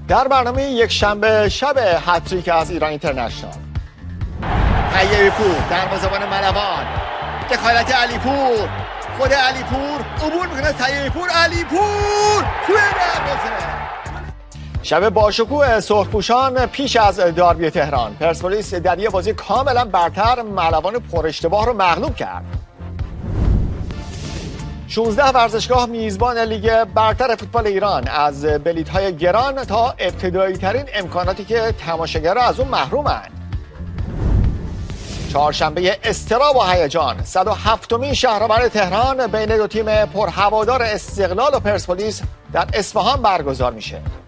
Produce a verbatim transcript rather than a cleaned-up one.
در برنامه یک شنبه شب هتریک از ایران اینترنشنال، طیبی پور دروازه‌بان ملوان، دخالت علیپور، خود علیپور عبور میکنه طیبی پور، علیپور توی دروازه. شب باشکوه سرخپوشان پیش از داربی تهران، پرسپولیس در یه بازی کاملا برتر ملوان پر اشتباه رو مغلوب کرد. شانزده ورزشگاه میزبان لیگ برتر فوتبال ایران از بلیط‌های گران تا ابتدایی ترین امکاناتی که تماشاگرها از اون محرومند. چهارشنبه اضطراب و هیجان، صد و هفتمین شهرآورد تهران بین دو تیم پرهوادار استقلال و پرسپولیس در اصفهان برگزار میشه.